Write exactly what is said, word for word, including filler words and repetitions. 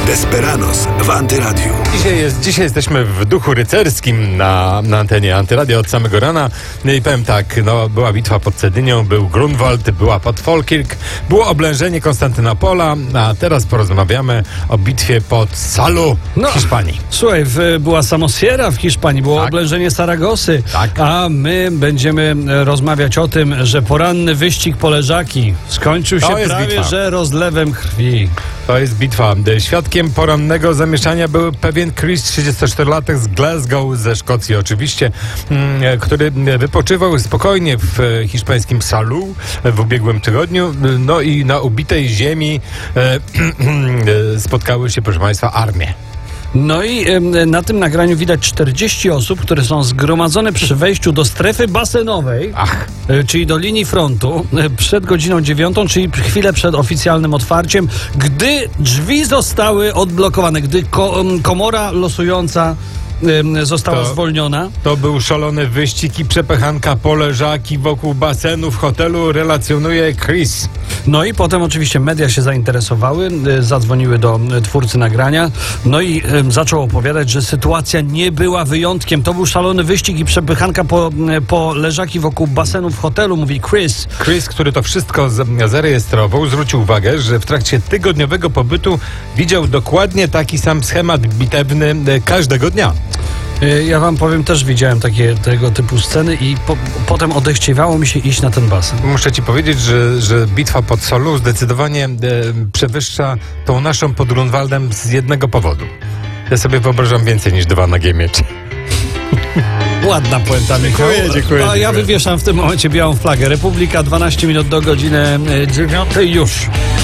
Desperados w Antyradiu. Dzisiaj, jest, dzisiaj jesteśmy w duchu rycerskim na, na antenie Antyradia od samego rana. I powiem tak, no, była bitwa pod Cedynią, był Grunwald, była pod Falkirk, było oblężenie Konstantynopola, a teraz porozmawiamy o bitwie pod Salu w No, Hiszpanii. Słuchaj, w, była Samosierra w Hiszpanii, było Tak. oblężenie Saragosy, Tak. a my będziemy e, rozmawiać o tym, że poranny wyścig Poleżaki skończył To się jest prawie, bitwa. że rozlewem krwi. To jest bitwa. Świadkiem porannego zamieszania był pewien Chris, trzydziestoczterolatek z Glasgow, ze Szkocji oczywiście, mm, który wypoczywał spokojnie w e, hiszpańskim Salu w ubiegłym tygodniu. No i na ubitej ziemi e, e, spotkały się, proszę Państwa, armie. No i e, na tym nagraniu widać czterdzieści osób, które są zgromadzone przy wejściu do strefy basenowej, Ach. e, czyli do linii frontu, e, przed godziną dziewiątą, czyli chwilę przed oficjalnym otwarciem, gdy drzwi zostały odblokowane, gdy ko- em, komora losująca em, została To- zwolniona. To był szalony wyścig i przepychanka Poleżaki wokół basenu w hotelu, relacjonuje Chris. No i potem oczywiście media się zainteresowały, y, zadzwoniły do y, twórcy nagrania, no i y, zaczął opowiadać, że sytuacja nie była wyjątkiem. To był szalony wyścig i przepychanka po, y, po leżaki wokół basenu w hotelu, mówi Chris. Chris, który to wszystko z- zarejestrował, zwrócił uwagę, że w trakcie tygodniowego pobytu widział dokładnie taki sam schemat bitewny e, każdego dnia. Y, Ja wam powiem, też widziałem takie tego typu sceny i po, potem odechciewało mi się iść na ten basen. Muszę ci powiedzieć, że, że bitwa pod Solu zdecydowanie e, przewyższa tą naszą pod Grunwaldem z jednego powodu. Ja sobie wyobrażam więcej niż dwa nagie miecze. Ładna puenta, Michał. Dziękuję, dziękuję, A ja dziękuję. wywieszam w tym momencie białą flagę. Republika, dwanaście minut do godziny y, dziewiątej już.